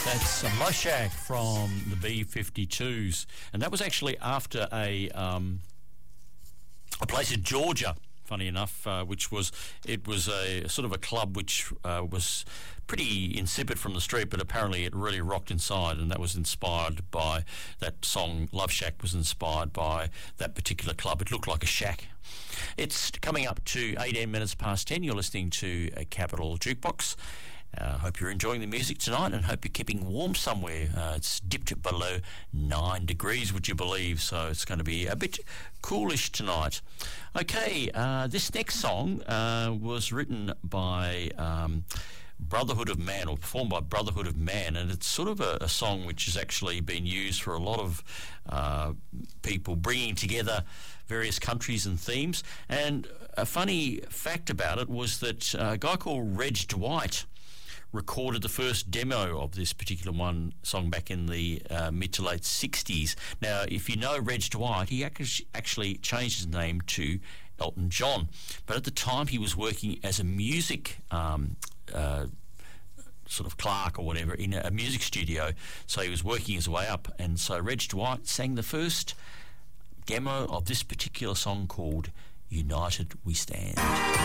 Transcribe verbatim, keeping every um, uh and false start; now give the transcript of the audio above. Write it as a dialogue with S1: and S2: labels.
S1: That's uh, Moshak from the B fifty-twos, and that was actually after a um, a place in Georgia. Funny enough, uh, which was it was a sort of a club which uh, was pretty insipid from the street, but apparently it really rocked inside, and that was inspired by that song. Love Shack was inspired by that particular club. It looked like a shack. It's coming up to eighteen minutes past ten. You're listening to a Capital Jukebox. I uh, hope you're enjoying the music tonight, and hope you're keeping warm somewhere. Uh, it's dipped below nine degrees, would you believe? So it's going to be a bit coolish tonight. Okay, uh, this next song uh, was written by um, Brotherhood of Man, or performed by Brotherhood of Man, and it's sort of a, a song which has actually been used for a lot of uh, people bringing together various countries and themes. And a funny fact about it was that uh, a guy called Reg Dwight recorded the first demo of this particular one song back in the uh, mid to late sixties. Now, if you know Reg Dwight, he ac- actually changed his name to Elton John. But at the time, he was working as a music um, uh, sort of clerk or whatever in a, a music studio. So he was working his way up. And so Reg Dwight sang the first demo of this particular song called United We Stand.